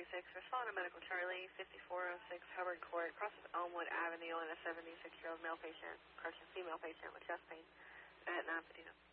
respond to Medical Charlie, 5406 Hubbard Court, crosses Elmwood Avenue, and a 76-year-old male patient, correction, female patient with chest pain at 9:59.